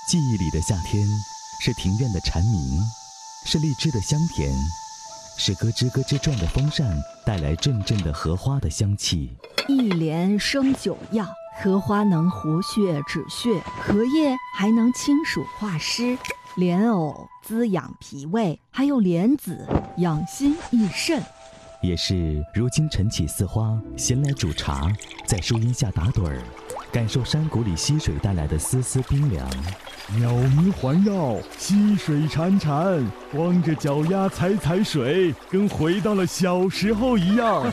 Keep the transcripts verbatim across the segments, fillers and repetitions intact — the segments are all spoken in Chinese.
记忆里的夏天，是庭院的蝉鸣，是荔枝的香甜，是咯吱咯吱转的风扇带来阵阵的荷花的香气。 一莲生九药，荷花能活血止血，荷叶还能清暑化湿，莲藕滋养脾胃，还有莲子养心益肾。 也是如今晨起似花，闲来煮茶，在树荫下打盹儿，感受山谷里溪水带来的丝丝冰凉。 鸟鸣环绕，溪水潺潺，光着脚丫踩踩水，跟回到了小时候一样。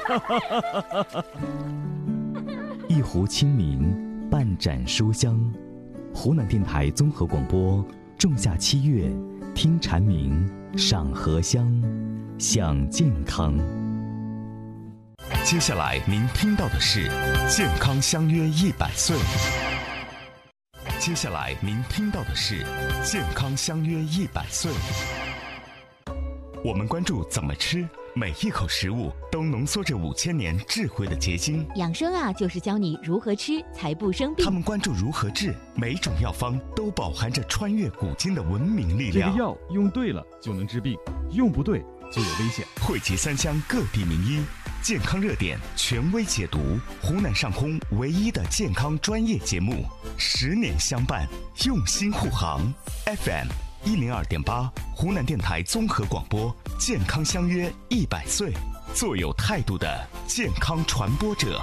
一壶清明，半盏书香。湖南电台综合广播，仲夏七月，听蝉鸣，赏荷香，享健康。 接下来您听到的是健康相约一百岁。接下来您听到的是健康相约一百岁。我们关注怎么吃，每一口食物都浓缩着五千年智慧的结晶。 养生啊，就是教你如何吃才不生病。 他们关注如何治，每种药方都饱含着穿越古今的文明力量。 这个药用对了就能治病，用不对就有危险。 汇集三湘各地名医，健康热点权威解读，湖南上空唯一的健康专业节目，十年相伴，用心护航。F M 一零二点八，湖南电台综合广播，健康相约一百岁，做有态度的健康传播者。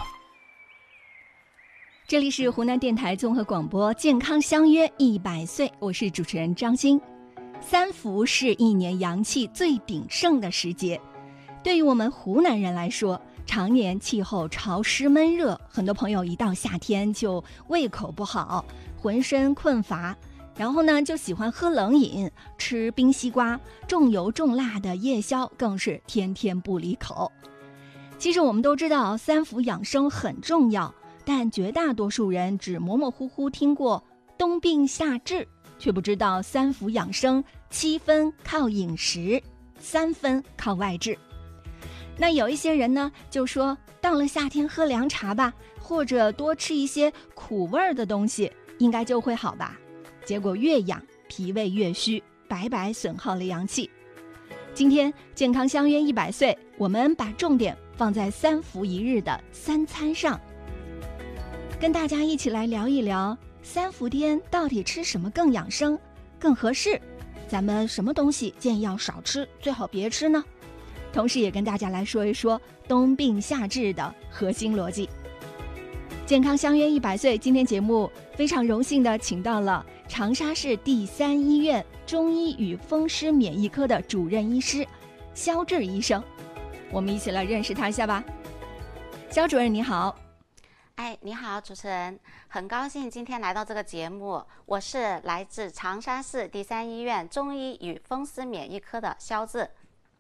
这里是湖南电台综合广播，健康相约一百岁，我是主持人张欣。三伏是一年阳气最鼎盛的时节，对于我们湖南人来说，常年气候潮湿闷热，很多朋友一到夏天就胃口不好，浑身困乏，然后呢就喜欢喝冷饮，吃冰西瓜，重油重辣的夜宵更是天天不离口。其实我们都知道三伏养生很重要，但绝大多数人只模模糊糊听过冬病夏治，却不知道三伏养生七分靠饮食，三分靠外治。那有一些人呢就说，到了夏天喝凉茶吧，或者多吃一些苦味的东西，应该就会好吧。结果越养脾胃越虚，白白损耗了阳气。今天健康相约一百岁，我们把重点放在三伏一日的三餐上，跟大家一起来聊一聊三伏天到底吃什么更养生更合适，咱们什么东西建议要少吃，最好别吃呢？同时也跟大家来说一说冬病夏治的核心逻辑。健康相约一百岁，今天节目非常荣幸的请到了长沙市第三医院中医与风湿免疫科的主任医师肖志医生，我们一起来认识他一下吧。肖主任你好。 哎，你好，主持人，很高兴今天来到这个节目。我是来自长沙市第三医院中医与风湿免疫科的肖志。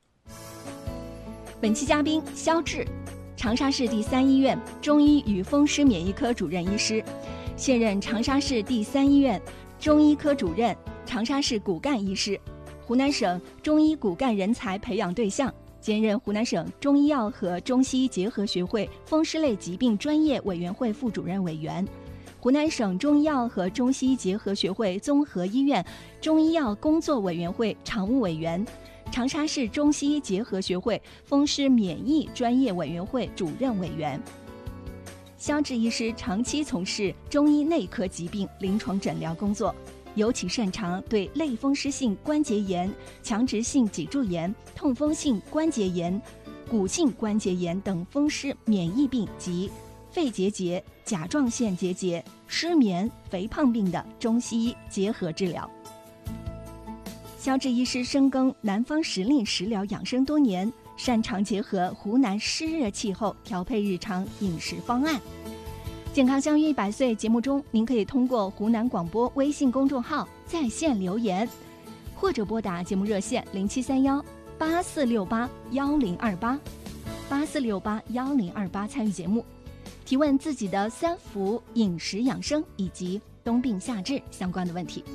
本期嘉宾肖志，长沙市第三医院中医与风湿免疫科主任医师，现任长沙市第三医院中医科主任，长沙市骨干医师，湖南省中医骨干人才培养对象，兼任湖南省中医药和中西医结合学会风湿类疾病专业委员会副主任委员，湖南省中医药和中西医结合学会综合医院中医药工作委员会常务委员，长沙市中西医结合学会风湿免疫专业委员会主任委员。肖志医师长期从事中医内科疾病临床诊疗工作，尤其擅长对类风湿性关节炎、强直性脊柱炎、痛风性关节炎、骨性关节炎等风湿免疫病及肺结节、甲状腺结节、失眠、肥胖病的中西医结合治疗。肖志医师深耕南方时令食疗养生多年，擅长结合湖南湿热气候调配日常饮食方案。健康相约一百岁节目中，您可以通过湖南广播微信公众号在线留言，或者拨打节目热线零七三幺八四六八幺零二八八四六八幺零二八参与节目，提问自己的三伏饮食养生以及冬病夏治相关的问题。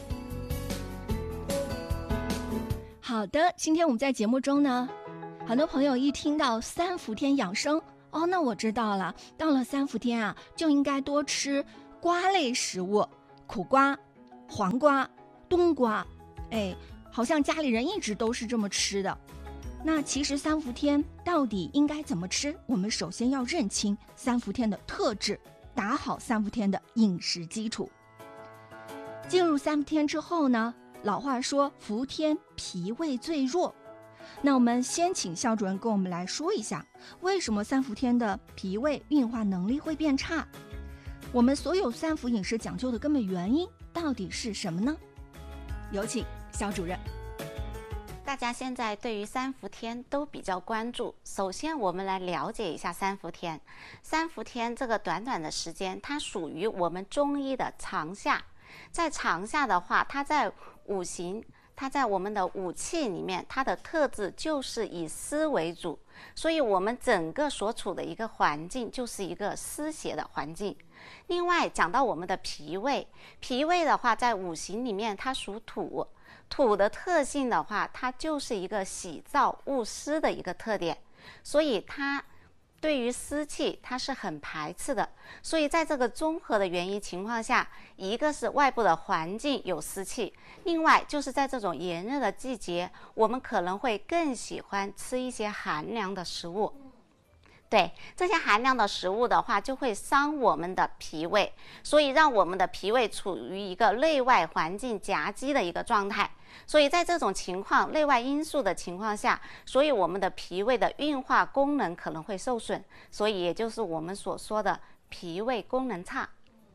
好的，今天我们在节目中呢，很多朋友一听到三伏天养生，哦，那我知道了，到了三伏天啊，就应该多吃瓜类食物，苦瓜、 黄瓜、冬瓜，哎，好像家里人一直都是这么吃的。那其实三伏天到底应该怎么吃？我们首先要认清三伏天的特质，打好三伏天的饮食基础。进入三伏天之后呢，老话说伏天脾胃最弱。那我们先请肖主任跟我们来说一下，为什么三伏天的脾胃运化能力会变差？我们所有三伏饮食讲究的根本原因到底是什么呢？有请肖主任。 大家现在对于三伏天都比较关注。首先，我们来了解一下三伏天。三伏天这个短短的时间，它属于我们中医的长夏。在长夏的话，它在五行，它在我们的五气里面，它的特质就是以湿为主，所以我们整个所处的一个环境就是一个湿邪的环境。另外，讲到我们的脾胃，脾胃的话，在五行里面它属土。土的特性的话，它就是一个喜燥恶湿的一个特点，所以它对于湿气它是很排斥的。所以在这个综合的原因情况下，一个是外部的环境有湿气，另外就是在这种炎热的季节，我们可能会更喜欢吃一些寒凉的食物。对，这些寒凉的食物的话，就会伤我们的脾胃，所以让我们的脾胃处于一个内外环境夹击的一个状态。所以在这种情况，内外因素的情况下，所以我们的脾胃的运化功能可能会受损，所以也就是我们所说的脾胃功能差。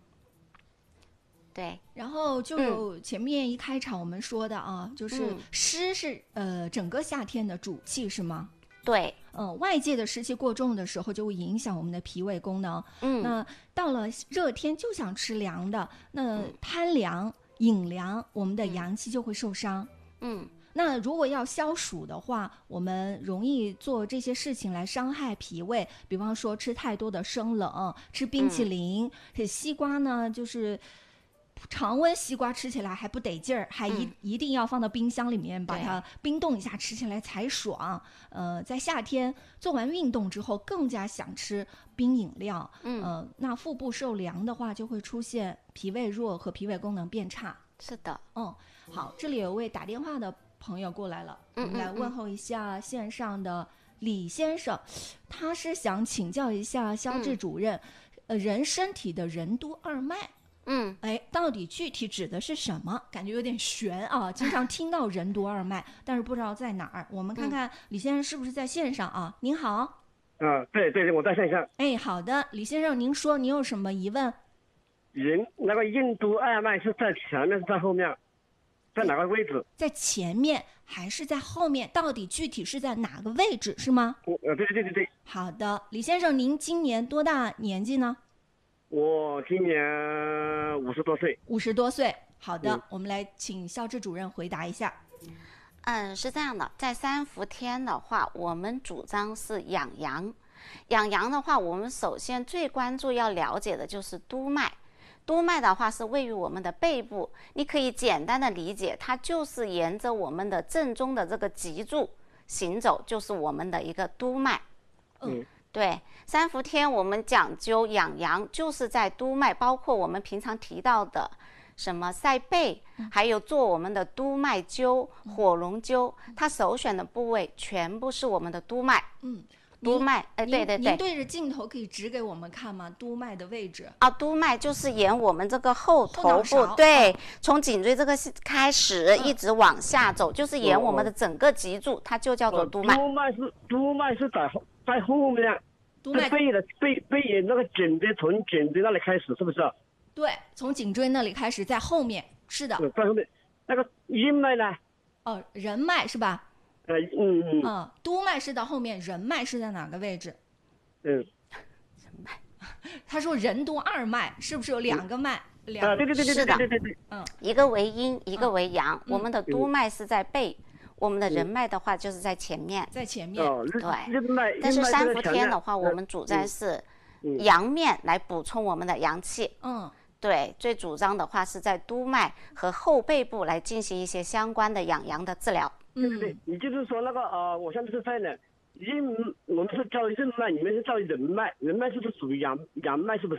对， 然后就前面一开场我们说的啊，嗯、就是湿是呃整个夏天的主气是吗？ 对， 嗯、呃，外界的湿气过重的时候，就会影响我们的脾胃功能。 嗯， 那到了热天就想吃凉的，那贪凉、饮凉，我们的阳气就会受伤。 嗯， 那如果要消暑的话，我们容易做这些事情来伤害脾胃，比方说吃太多的生冷，吃冰淇淋，这、嗯、西瓜呢，就是常温西瓜吃起来还不得劲儿，还一、嗯、一定要放到冰箱里面把它冰冻一下，吃起来才爽。呃，在夏天做完运动之后，更加想吃冰饮料。嗯，呃，那腹部受凉的话，就会出现脾胃弱和脾胃功能变差。 是的， 嗯，好，这里有位打电话的朋友过来了， 嗯、 我们来问候一下线上的李先生，他是想请教一下肖志主任，嗯、呃，人身体的任督二脉。 嗯， 哎，到底具体指的是什么？感觉有点悬啊！经常听到任督二脉，但是不知道在哪儿。我们看看李先生是不是在线上啊？您好。 啊，对对对，我在线上。 哎，好的，李先生，您说您有什么疑问？ 任那个任督二脉是在前面是在后面？在哪个位置？ 在前面还是在后面？到底具体是在哪个位置是吗？ 呃，对对对对。 好的，李先生，您今年多大年纪呢？ 我今年五十多岁。 五十多岁，好的， 嗯、 我们来请肖志主任回答一下。 嗯，是这样的，在三伏天的话，我们主张是养阳。养阳的话，我们首先最关注要了解的就是督脉。督脉的话是位于我们的背部，你可以简单的理解，它就是沿着我们的正中的这个脊柱行走，就是我们的一个督脉。 嗯。 对，三伏天我们讲究养阳，就是在督脉，包括我们平常提到的什么晒背，还有做我们的督脉灸、火龙灸，它首选的部位全部是我们的督脉。 嗯， 督脉，哎，对对对， 您对着镜头可以指给我们看吗？督脉的位置啊，督脉就是沿我们这个后头部，对，从颈椎这个开始、嗯、一直往下走，就是沿我们的整个脊柱，它就叫做督脉。 督脉是督脉是在在后面。 督脉背的背背沿那个颈椎，从颈椎那里开始，是不是？ 对，从颈椎那里开始，在后面，是的。 在后面，那个任脉呢？ 哦，任脉是吧？ 呃，嗯嗯。 嗯，督脉是到后面，任脉是在哪个位置？ 嗯， 任脉。 他说任督二脉，是不是有两个脉？ 嗯、两啊，对对对对对对对对。 嗯，一个为阴，一个为阳。嗯、我们的督脉是在背。嗯，我们的任脉的话就是在前面， 在前面， 哦、 对。 但是三伏天的话，我们主张是阳面来补充我们的阳气。 嗯， 对，最主张的话是在督脉和后背部来进行一些相关的养阳的治疗。 对对对，也就是说那个呃，我现在是在呢，任我们是叫任脉，你们是叫任脉，任脉是不是属于阳阳脉，是不是啊？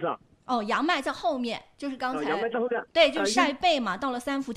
哦，阳脉在后面，就是刚才、 呃、阳脉在后面， 对，就是呃晒背嘛，到了三伏